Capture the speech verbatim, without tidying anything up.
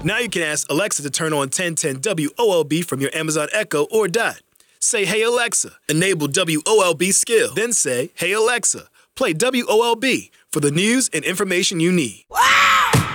Now you can ask Alexa to turn on ten ten W O L B from your Amazon Echo or Dot. Say, hey Alexa, enable W O L B skill. Then say, hey Alexa, play W O L B for the news and information you need. Wow!